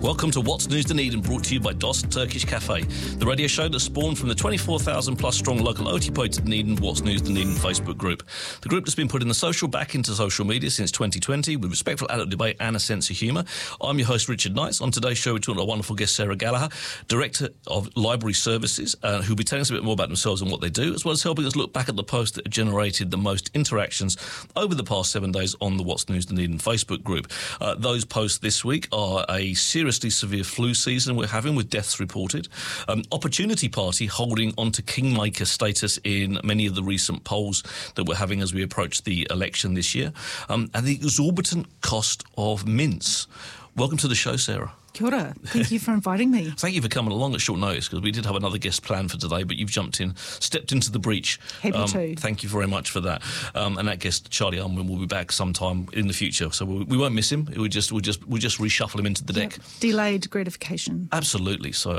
Welcome to What's News Dunedin, brought to you by Dost Turkish Cafe, the radio show that spawned from the 24,000 plus strong local Otipoti Dunedin What's News Dunedin Facebook group. The group that's been putting the social back into social media since 2020 with respectful adult debate and a sense of humour. I'm your host, Richard Knights. On today's show, we're talking to our wonderful guest, Sarah Gallagher, Director of Library Services, who'll be telling us a bit more about themselves and what they do, as well as helping us look back at the posts that have generated the most interactions over the past 7 days on the What's News Dunedin Facebook group. Those posts this week are a seriously severe flu season we're having with deaths reported, Opportunity Party holding on to kingmaker status in many of the recent polls that we're having as we approach the election this year, and the exorbitant cost of mince. Welcome to the show, Sarah. Kia ora. Thank you for inviting me. Thank you for coming along at short notice, because we did have another guest planned for today, but you've stepped into the breach. Happy to. Thank you very much for that. And that guest, Charlie Unwin, will be back sometime in the future, so we won't miss him. We'll just reshuffle him into the deck. Delayed gratification. Absolutely. So